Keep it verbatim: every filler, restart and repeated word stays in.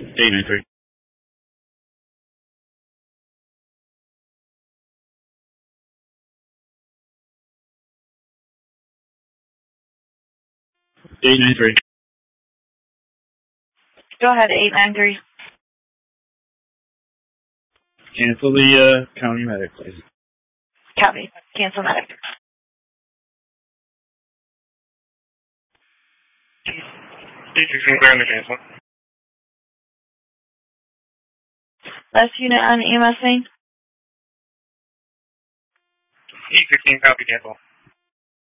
eight nine three. eight nine three. Go ahead, eight nine three. Cancel the uh, county medic, please. Copy. Cancel medic. eight six three, clear on the cancel. Last unit on E M S main. eight sixteen, copy cancel.